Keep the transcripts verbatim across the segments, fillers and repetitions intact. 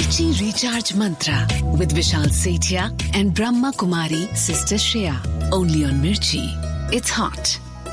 Mirchi Recharge Mantra with Vishal Sethia and Brahma Kumari Sister Shreya. Only on Mirchi. It's hot.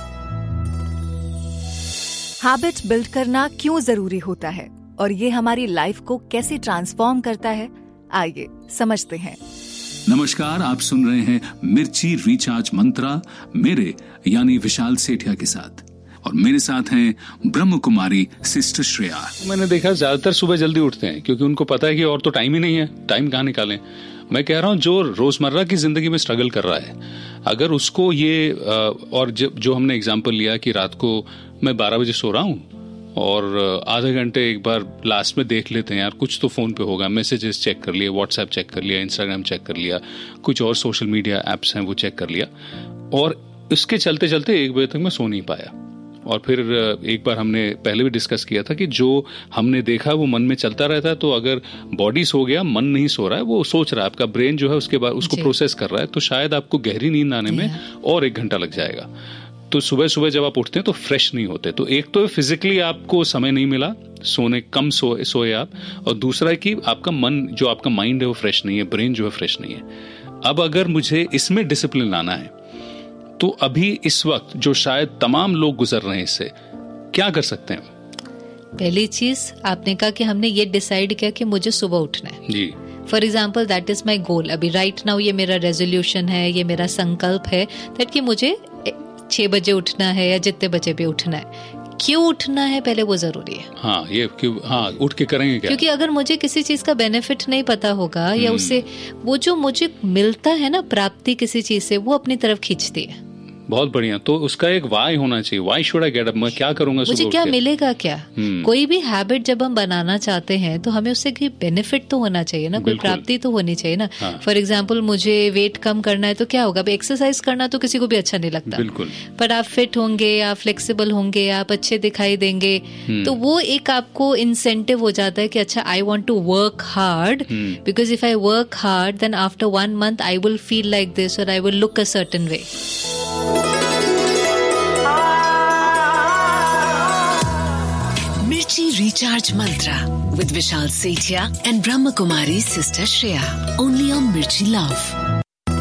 Habit build करना क्यों जरूरी होता है और ये हमारी लाइफ को कैसे ट्रांसफॉर्म करता है, आइए समझते हैं। नमस्कार, आप सुन रहे हैं मिर्ची रिचार्ज मंत्रा मेरे यानी विशाल सेठिया के साथ, और मेरे साथ हैं ब्रह्म कुमारी सिस्टर श्रेया। मैंने देखा ज्यादातर सुबह जल्दी उठते हैं क्योंकि उनको पता है कि और तो टाइम ही नहीं है, टाइम कहाँ निकालें। मैं कह रहा हूँ जो रोजमर्रा की जिंदगी में स्ट्रगल कर रहा है, अगर उसको ये और जो हमने एग्जाम्पल लिया कि रात को मैं बारह बजे सो रहा हूँ और आधे घंटे एक बार लास्ट में देख लेते हैं यार, कुछ तो फोन पे होगा, मैसेजेस चेक कर लिए, व्हाट्सएप चेक कर लिया, इंस्टाग्राम चेक कर लिया, कुछ और सोशल मीडिया एप्स हैं वो चेक कर लिया, और इसके चलते चलते एक बजे तक मैं सो नहीं पाया। और फिर एक बार हमने पहले भी डिस्कस किया था कि जो हमने देखा वो मन में चलता रहता है, तो अगर बॉडी सो गया, मन नहीं सो रहा है, वो सोच रहा है, आपका ब्रेन जो है उसके बाद उसको प्रोसेस कर रहा है, तो शायद आपको गहरी नींद आने में और एक घंटा लग जाएगा। तो सुबह सुबह जब आप उठते हैं तो फ्रेश नहीं होते। तो एक तो फिजिकली आपको समय नहीं मिला, सोने कम सो सोए आप, और दूसरा है कि आपका मन जो आपका माइंड है वो फ्रेश नहीं है, ब्रेन जो है फ्रेश नहीं है। अब अगर मुझे इसमें डिसिप्लिन लाना है तो अभी इस वक्त जो शायद तमाम लोग गुजर रहे हैं इससे, क्या कर सकते हैं? पहली चीज आपने कहा कि हमने ये डिसाइड किया कि मुझे सुबह उठना है जी। For example that is my गोल। अभी राइट नाउ ये मेरा रेजोल्यूशन है, ये मेरा संकल्प है दैट कि मुझे छह बजे उठना है या जितने बजे भी उठना है। क्यों उठना है पहले वो जरूरी है। हाँ, ये क्यों, हाँ, उठ के करेंगे क्या? क्योंकि अगर मुझे किसी चीज का बेनिफिट नहीं पता होगा या उससे वो जो मुझे मिलता है ना प्राप्ति किसी चीज से, वो अपनी तरफ खींचती है। बहुत बढ़िया। तो उसका एक वाई होना चाहिए। Why should I get up, मैं क्या करूंगा, मुझे क्या मिलेगा क्या? कोई भी हैबिट जब हम बनाना चाहते हैं तो हमें उससे कोई बेनिफिट तो होना चाहिए ना, कोई प्राप्ति तो होनी चाहिए ना। फॉर एग्जाम्पल मुझे वेट कम करना है तो क्या होगा? एक्सरसाइज करना तो किसी को भी अच्छा नहीं लगता, बिल्कुल, पर आप फिट होंगे, आप फ्लेक्सिबल होंगे, आप अच्छे दिखाई देंगे, तो वो एक आपको इंसेंटिव हो जाता है कि अच्छा I want to work hard, because if I work hard then after one month I will feel like this और I will look a certain way. Mirchi Recharge Mantra with Vishal Sethia and Brahma Kumari Sister Shreya. Only on Mirchi Love.